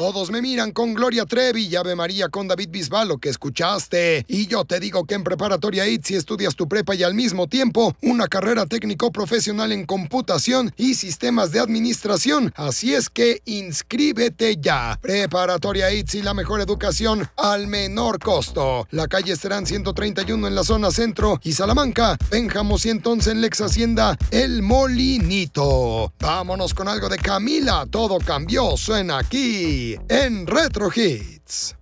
Todos me miran con Gloria Trevi y Ave María con David Bisbal, lo que escuchaste. Y yo te digo que en Preparatoria ITSI estudias tu prepa y al mismo tiempo una carrera técnico profesional en computación y sistemas de administración. Así es que inscríbete ya. Preparatoria ITSI, la mejor educación al menor costo. La calle Serán 131 en la zona centro y Salamanca, Pénjamo 111 en Lex Hacienda, El Molinito. Vámonos con algo de Camila. Todo cambió. Suena aquí en Retro Hits.